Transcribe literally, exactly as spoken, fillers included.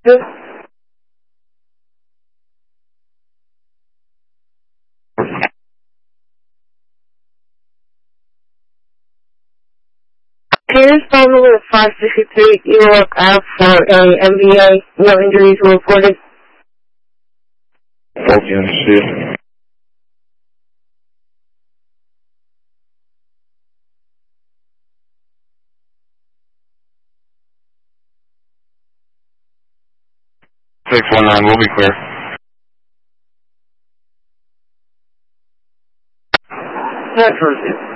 Good. Here's Formula five sixty-three, you look out for a M B A, no injuries were reported. Okay, understood. six one nine, we'll be clear. That's perfect.